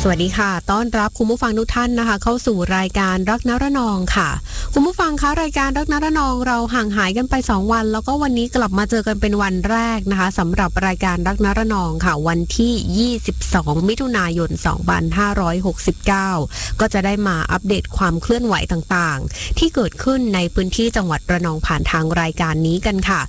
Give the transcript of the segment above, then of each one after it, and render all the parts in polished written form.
สวัสดีค่ะต้อนรับคุณผู้ฟังทุกท่านนะคะเข้าสู่รายการรักนระนองค่ะคุณผู้ฟังคะรายการรักนระนองเราห่างหายกันไป2วันแล้วก็วันนี้กลับมาเจอกันเป็นวันแรกนะคะสำหรับรายการรักนระนองค่ะวันที่22มิถุนายน2569ก็จะได้มาอัปเดตความเคลื่อนไหวต่างๆที่เกิดขึ้นในพื้นที่จังหวัดระนองผ่านทางรายการนี้กันค่ะ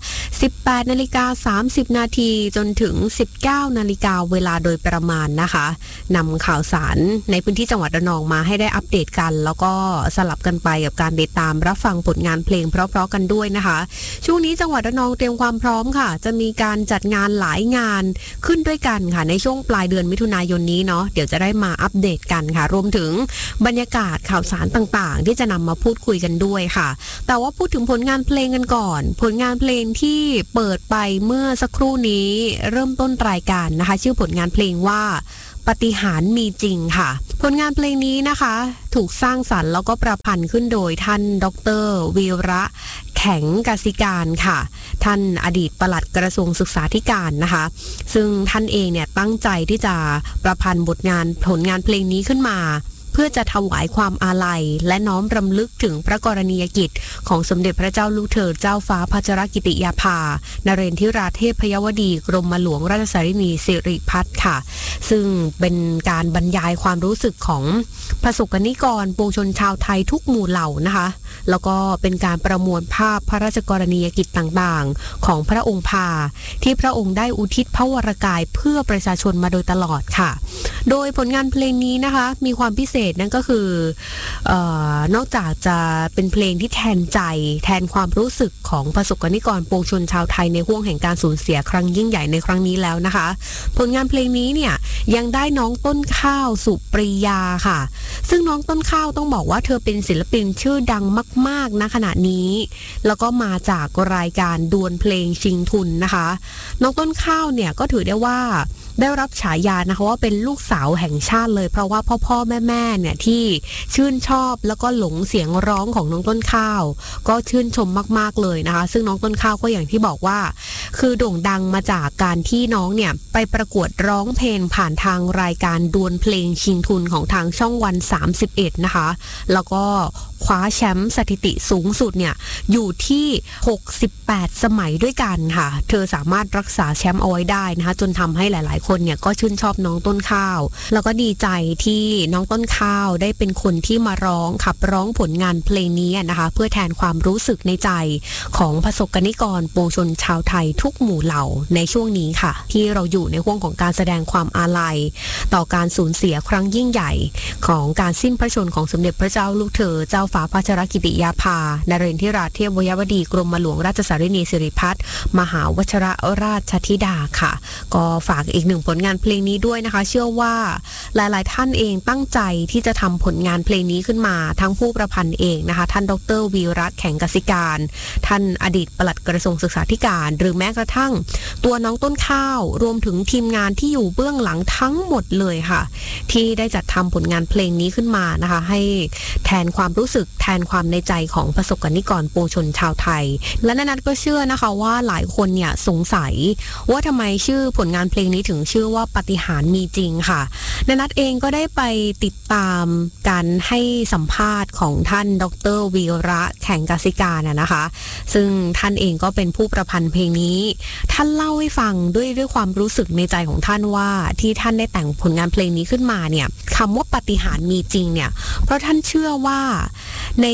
18:30 นาทีจนถึง 19 นาฬิกาเวลาโดยประมาณนะคะนำข่าวสารในพื้นที่จังหวัดระนองมาให้ได้อัปเดตกันแล้วก็สลับกันไปกับการติดตามรับฟังผลงานเพลงเพราะๆกันด้วยนะคะช่วงนี้จังหวัดระนองเตรียมความพร้อมค่ะจะมีการจัดงานหลายงานขึ้นด้วยกันค่ะในช่วงปลายเดือนมิถุนายนนี้เนาะเดี๋ยวจะได้มาอัปเดตกันค่ะรวมถึงบรรยากาศข่าวสารต่างๆที่จะนำมาพูดคุยกันด้วยค่ะแต่ว่าพูดถึงผลงานเพลงกันก่อนผลงานเพลงที่เปิดไปเมื่อสักครู่นี้เริ่มต้นรายการนะคะชื่อผลงานเพลงว่าปาฏิหาริย์มีจริงค่ะผลงานเพลงนี้นะคะถูกสร้างสรรค์แล้วก็ประพันธ์ขึ้นโดยท่านดร.วีระแข็งกสิการค่ะท่านอดีตปลัดกระทรวงศึกษาธิการนะคะซึ่งท่านเองเนี่ยตั้งใจที่จะประพันธ์ผลงานเพลงนี้ขึ้นมาเพื่อจะถวายความอาลัยและน้อมรำลึกถึงพระกรณียกิจของสมเด็จพระเจ้าลูกเธอเจ้าฟ้าพัชรกิติยาภานเรนทิราเทพยวดีกรมหลวงราชสารินีสิริพัฒน์ค่ะซึ่งเป็นการบรรยายความรู้สึกของประสบกนิกรปวงชนชาวไทยทุกหมู่เหล่านะคะแล้วก็เป็นการประมวลภาพพระราชกรณียกิจต่างๆของพระองค์พาที่พระองค์ได้อุทิศพระวรกายเพื่อประชาชนมาโดยตลอดค่ะโดยผลงานเพลงนี้นะคะมีความพิเศษนั่นก็คือนอกจากจะเป็นเพลงที่แทนใจแทนความรู้สึกของประสบกนิกรปวงชนชาวไทยในห้วงแห่งการสูญเสียครั้งยิ่งใหญ่ในครั้งนี้แล้วนะคะผลงานเพลงนี้เนี่ยยังได้น้องต้นข้าวสุปรียาค่ะซึ่งน้องต้นข้าวต้องบอกว่าเธอเป็นศิลปินชื่อดังมากๆณขณะนี้แล้วก็มาจากรายการดวลเพลงชิงทุนนะคะน้องต้นข้าวเนี่ยก็ถือได้ว่าได้รับฉายานะคะว่าเป็นลูกสาวแห่งชาติเลยเพราะว่าพ่อแม่เนี่ยที่ชื่นชอบแล้วก็หลงเสียงร้องของน้องต้นข้าวก็ชื่นชมมากๆเลยนะคะซึ่งน้องต้นข้าวก็อย่างที่บอกว่าคือโด่งดังมาจากการที่น้องเนี่ยไปประกวดร้องเพลงผ่านทางรายการดวลเพลงชิงทุนของทางช่องวัน31นะคะแล้วก็คว้าแชมป์สถิติสูงสุดเนี่ยอยู่ที่68สมัยด้วยกันค่ะเธอสามารถรักษาแชมป์เอาไว้ได้นะคะจนทำให้หลายๆคนเนี่ยก็ชื่นชอบน้องต้นข้าวแล้วก็ดีใจที่น้องต้นข้าวได้เป็นคนที่มาขับร้องผลงานเพลงนี้นะคะเพื่อแทนความรู้สึกในใจของประสบกนิกรปวงชนชาวไทยทุกหมู่เหล่าในช่วงนี้ค่ะที่เราอยู่ในห่วงของการแสดงความอาลัยต่อการสูญเสียครั้งยิ่งใหญ่ของการสิ้นพระชนของสมเด็จพระเจ้าลูกเธอเจ้าฟ้าพัชรกิติยาภานเรนทิราเทพยวดีกรมหลวงราชสารินีสิริพัฒน์มหาวชิรราชธิดาค่ะก็ฝากอีกหนึ่งผลงานเพลงนี้ด้วยนะคะเชื่อว่าหลายๆท่านเองตั้งใจที่จะทำผลงานเพลงนี้ขึ้นมาทั้งผู้ประพันธ์เองนะคะท่านดร.วีระแข็งกสิการท่านอดีตปลัดกระทรวงศึกษาธิการหรือแม้กระทั่งตัวน้องต้นข้าวรวมถึงทีมงานที่อยู่เบื้องหลังทั้งหมดเลยค่ะที่ได้จัดทำผลงานเพลงนี้ขึ้นมานะคะให้แทนความรู้สึกแทนความในใจของประสบกนิกรปวงชนชาวไทยและนัทก็เชื่อนะคะว่าหลายคนเนี่ยสงสัยว่าทำไมชื่อผลงานเพลงนี้ถึงชื่อว่าปาฏิหาริย์มีจริงค่ะนัทเองก็ได้ไปติดตามการให้สัมภาษณ์ของท่านดร.วีระแข็งกสิการนะคะซึ่งท่านเองก็เป็นผู้ประพันธ์เพลงนี้ท่านเล่าให้ฟังด้วยความรู้สึกในใจของท่านว่าที่ท่านได้แต่งผลงานเพลงนี้ขึ้นมาเนี่ยคำว่าปาฏิหาริย์มีจริงเนี่ยเพราะท่านเชื่อว่าใน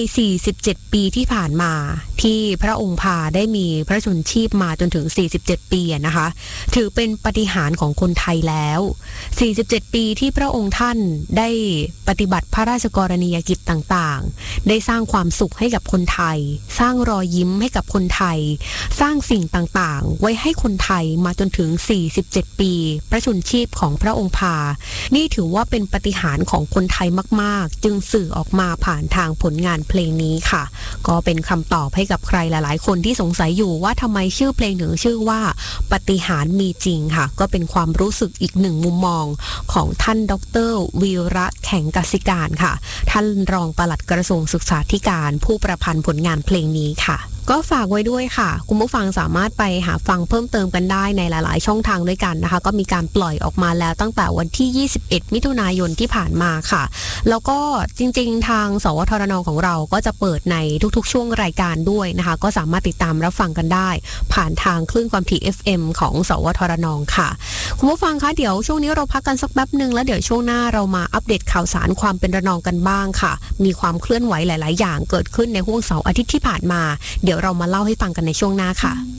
47ปีที่ผ่านมาที่พระองค์พาได้มีพระชนชีพมาจนถึง47ปีนะคะถือเป็นปาฏิหาริย์ของคนไทยแล้ว47ปีที่พระองค์ท่านได้ปฏิบัติพระราชกรณียกิจต่างๆได้สร้างความสุขให้กับคนไทยสร้างรอยยิ้มให้กับคนไทยสร้างสิ่งต่างๆไว้ให้คนไทยมาจนถึง47ปีพระชนชีพของพระองค์พานี่ถือว่าเป็นปาฏิหาริย์ของคนไทยมากๆจึงสื่อออกมาผ่านทางผลงานเพลงนี้ค่ะก็เป็นคำตอบให้กับใครหลายๆคนที่สงสัยอยู่ว่าทำไมชื่อเพลงถึงชื่อว่าปาฏิหาริย์มีจริงค่ะก็เป็นความรู้สึกอีกหนึ่งมุมมองของท่านดร.วีระแข็งกสิการค่ะท่านรองปลัดกระทรวงศึกษาธิการผู้ประพันธ์ผลงานเพลงนี้ค่ะก็ฝากไว้ด้วยค่ะคุณผู้ฟังสามารถไปหาฟังเพิ่มเติมกันได้ในหลายๆช่องทางด้วยกันนะคะก็มีการปล่อยออกมาแล้วตั้งแต่วันที่21มิถุนายนที่ผ่านมาค่ะแล้วก็จริงๆทางสวทรนของเราก็จะเปิดในทุกๆช่วงรายการด้วยนะคะก็สามารถติดตามรับฟังกันได้ผ่านทางคลื่นความถี่ FM ของสวทรนค่ะคุณผู้ฟังคะเดี๋ยวช่วงนี้เราพักกันสักแป๊บนึงแล้วเดี๋ยวช่วงหน้าเรามาอัปเดตข่าวสารความเป็นระนองกันบ้างค่ะมีความเคลื่อนไหวหลายๆอย่างเกิดขึ้นในห้วงเสาร์อาทิตย์ที่ผ่านมาเดี๋ยวเรามาเล่าให้ฟังกันในช่วงหน้าค่ะ